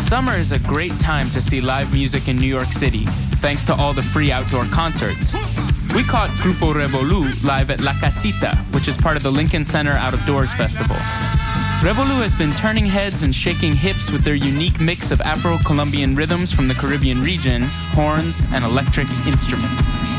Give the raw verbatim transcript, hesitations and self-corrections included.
Summer is a great time to see live music in New York City, thanks to all the free outdoor concerts. We caught Grupo Revolu live at La Casita, which is part of the Lincoln Center Out of Doors Festival. Revolu has been turning heads and shaking hips with their unique mix of Afro-Colombian rhythms from the Caribbean region, horns, and electric instruments.